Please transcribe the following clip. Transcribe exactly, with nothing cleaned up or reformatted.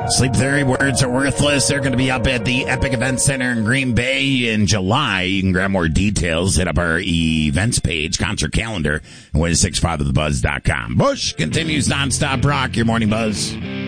Sleep Theory, Words Are Worthless. They're going to be up at the Epic Event Center in Green Bay in July. You can grab more details. Hit up our events page, concert calendar, and one six five of the buzz dot com. Bush continues nonstop rock. Your morning buzz.